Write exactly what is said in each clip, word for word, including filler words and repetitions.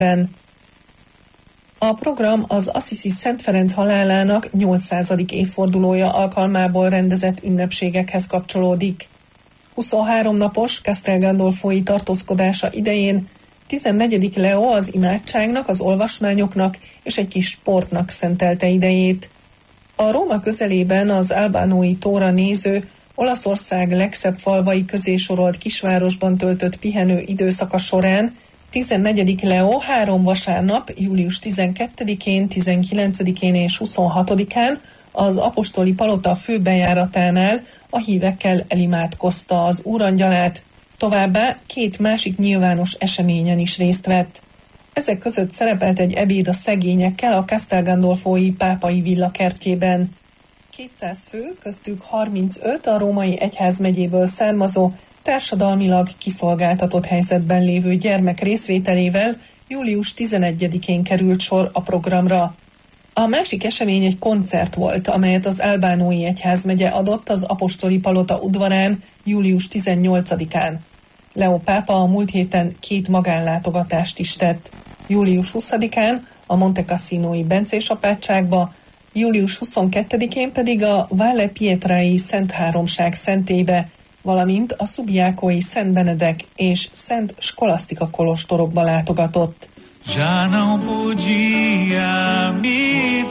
A program az Assisi Szent Ferenc halálának nyolcszázadik évfordulója alkalmából rendezett ünnepségekhez kapcsolódik. huszonhárom napos Castel Gandolfói tartózkodása idején tizennegyedik Leó az imádságnak, az olvasmányoknak és egy kis sportnak szentelte idejét. A Róma közelében az Albánói tóra néző, Olaszország legszebb falvai közé sorolt kisvárosban töltött pihenő időszaka során tizennegyedik Leó három vasárnap, július tizenkettedikén, tizenkilencedikén és huszonhatodikán az apostoli palota főbejáratánál a hívekkel elimádkozta az úrangyalát, továbbá két másik nyilvános eseményen is részt vett. Ezek között szerepelt egy ebéd a szegényekkel a Castel Gandolfói pápai villa kertjében. kétszáz fő, köztük harmincöt a római egyházmegyéből származó, társadalmilag kiszolgáltatott helyzetben lévő gyermek részvételével július tizenegyedikén került sor a programra. A másik esemény egy koncert volt, amelyet az Albánói egyházmegye adott az apostoli palota udvarán július tizennyolcadikán. Leó pápa a múlt héten két magánlátogatást is tett. július huszadikán a Monte Cassinoi bencés apátságba, július huszonkettedikén pedig a Valle Pietrai Szent Háromság szentélybe, valamint a Subiacói Szent Benedek és Szent Skolasztika kolostorokba látogatott. Já não podia me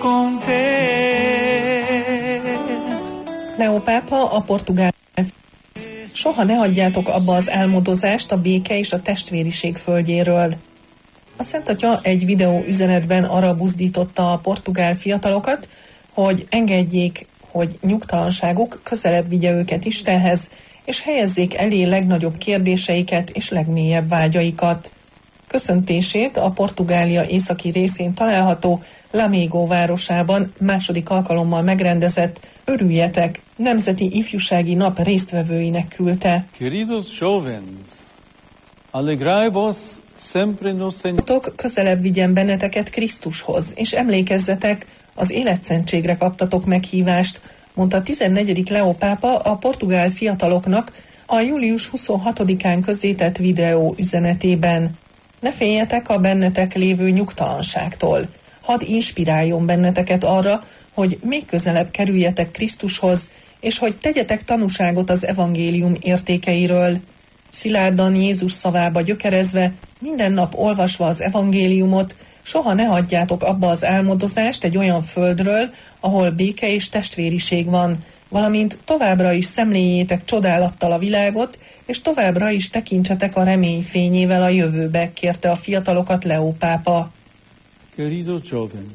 conter. Leó pápa a portugál: soha ne hagyjátok abba az álmodozást a béke és a testvériség földjéről. A Szent Atya egy videó üzenetben arra buzdította a portugál fiatalokat, hogy engedjék, hogy nyugtalanságuk közelebb vigye őket Istenhez, és helyezzék elé legnagyobb kérdéseiket és legmélyebb vágyaikat. Köszöntését a Portugália északi részén található Lamego városában második alkalommal megrendezett Örüljetek! Nemzeti Ifjúsági Nap résztvevőinek küldte. Queridos jovens, alegrai-vos sempre no Senhor. Közelebb vigyen benneteket Krisztushoz, és emlékezzetek, az életszentségre kaptatok meghívást, mondta tizennegyedik Leó pápa a portugál fiataloknak a július huszonhatodikán közzétett videó üzenetében. Ne féljetek a bennetek lévő nyugtalanságtól. Hadd inspiráljon benneteket arra, hogy még közelebb kerüljetek Krisztushoz, és hogy tegyetek tanúságot az evangélium értékeiről. Szilárdan Jézus szavába gyökerezve, minden nap olvasva az evangéliumot, soha ne hagyjátok abba az álmodozást egy olyan földről, ahol béke és testvériség van, valamint továbbra is szemléljétek csodálattal a világot, és továbbra is tekintsetek a remény fényével a jövőbe, kérte a fiatalokat Leó pápa. Queridos jovens,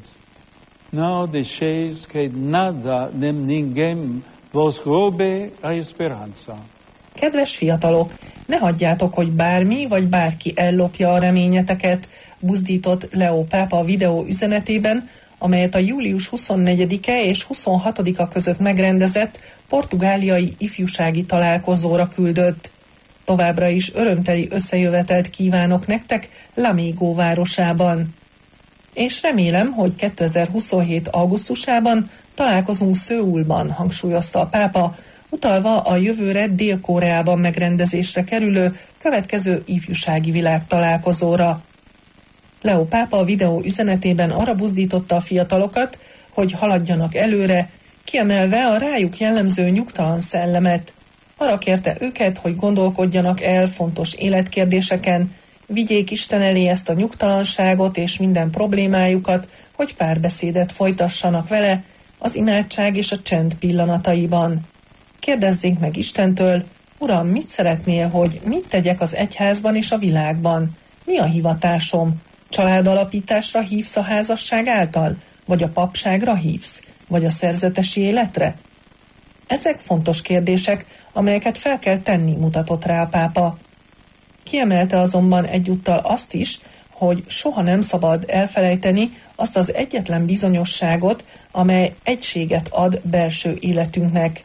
não deixeis que nada nem ninguém vos roube a esperança. Kedves fiatalok, ne hagyjátok, hogy bármi vagy bárki ellopja a reményeteket, buzdított Leó pápa a videó üzenetében, amelyet a július huszonnegyedike és huszonhatodika között megrendezett portugáliai ifjúsági találkozóra küldött. Továbbra is örömteli összejövetelt kívánok nektek Lamego városában. És remélem, hogy kétezer-huszonhét augusztusában találkozunk Szöulban, hangsúlyozta a pápa, utalva a jövőre Dél-Koreában megrendezésre kerülő következő ifjúsági világtalálkozóra. Leó pápa a videó üzenetében arra buzdította a fiatalokat, hogy haladjanak előre, kiemelve a rájuk jellemző nyugtalan szellemet. Arra kérte őket, hogy gondolkodjanak el fontos életkérdéseken, vigyék Isten elé ezt a nyugtalanságot és minden problémájukat, hogy párbeszédet folytassanak vele az imádság és a csend pillanataiban. Kérdezzék meg Istentől, Uram, mit szeretnél, hogy mit tegyek az egyházban és a világban? Mi a hivatásom? Családalapításra hívsz a házasság által? Vagy a papságra hívsz? Vagy a szerzetesi életre? Ezek fontos kérdések, amelyeket fel kell tenni, mutatott rá a pápa. Kiemelte azonban egyúttal azt is, hogy soha nem szabad elfelejteni azt az egyetlen bizonyosságot, amely egységet ad belső életünknek.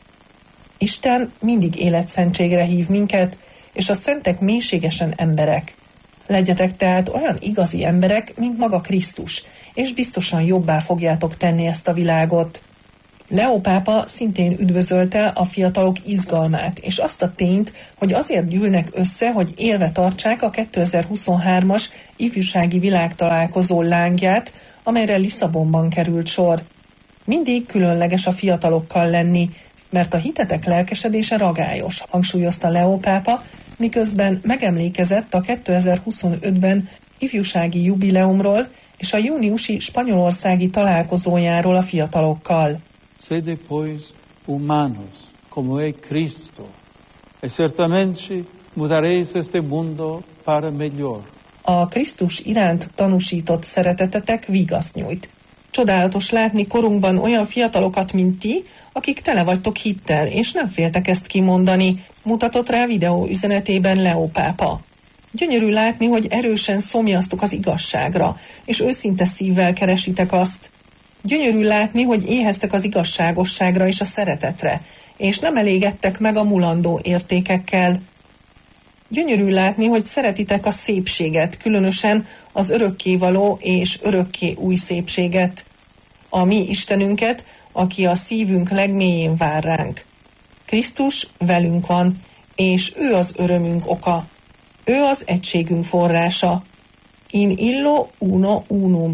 Isten mindig életszentségre hív minket, és a szentek mélységesen emberek. Legyetek tehát olyan igazi emberek, mint maga Krisztus, és biztosan jobbá fogjátok tenni ezt a világot. Leó pápa szintén üdvözölte a fiatalok izgalmát, és azt a tényt, hogy azért gyűlnek össze, hogy élve tartsák a kétezer-huszonhármas ifjúsági világtalálkozó lángját, amelyre Lisszabonban került sor. Mindig különleges a fiatalokkal lenni, mert a hitetek lelkesedése ragályos, hangsúlyozta Leó pápa, miközben megemlékezett a kétezer-huszonötben ifjúsági jubileumról és a júniusi spanyolországi találkozójáról a fiatalokkal. Sede pues humanos, como es Cristo, e certamente mudaréis este mundo para mejor. A Krisztus iránt tanúsított szeretetetek vigaszt nyújt. Csodálatos látni korunkban olyan fiatalokat, mint ti, akik tele vagytok hittel, és nem féltek ezt kimondani, mutatott rá videó üzenetében Leó pápa. Gyönyörű látni, hogy erősen szomjaztok az igazságra, és őszinte szívvel keresitek azt. Gyönyörű látni, hogy éheztek az igazságosságra és a szeretetre, és nem elégedtek meg a mulandó értékekkel. Gyönyörű látni, hogy szeretitek a szépséget, különösen az örökkévaló és örökké új szépséget. A mi Istenünket, aki a szívünk legmélyén vár ránk. Krisztus velünk van, és ő az örömünk oka. Ő az egységünk forrása. In illo uno unum.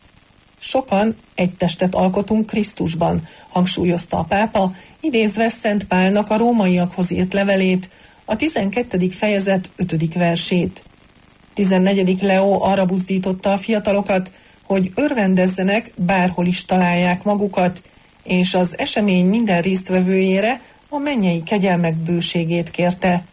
Sokan egy testet alkotunk Krisztusban, hangsúlyozta a pápa, idézve Szent Pálnak a rómaiakhoz írt levelét, a tizenkettedik fejezet ötödik versét. tizennegyedik Leó arra buzdította a fiatalokat, hogy örvendezzenek, bárhol is találják magukat, és az esemény minden résztvevőjére a mennyei kegyelmek bőségét kérte.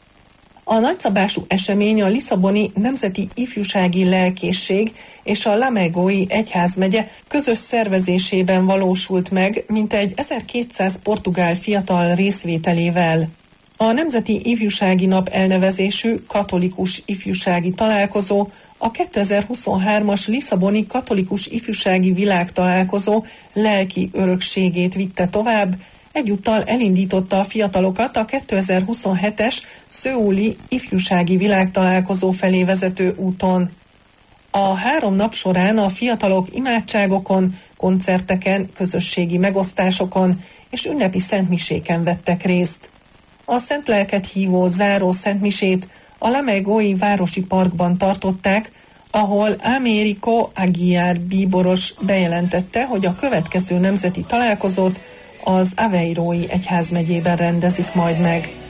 A nagyszabású esemény a Lisszaboni Nemzeti Ifjúsági Lelkészség és a Lamegói Egyházmegye közös szervezésében valósult meg, mintegy ezerkétszáz portugál fiatal részvételével. A Nemzeti Ifjúsági Nap elnevezésű katolikus ifjúsági találkozó a kétezer-huszonhármas Lisszaboni Katolikus Ifjúsági Világtalálkozó lelki örökségét vitte tovább, egyúttal elindította a fiatalokat a kétezer-huszonhetes szöuli ifjúsági világtalálkozó felé vezető úton. A három nap során a fiatalok imádságokon, koncerteken, közösségi megosztásokon és ünnepi szentmiséken vettek részt. A Szent Lelket hívó záró szentmisét a Lamegói városi parkban tartották, ahol Américo Aguiar bíboros bejelentette, hogy a következő nemzeti találkozót az Aveirói Egyházmegyében rendezik majd meg.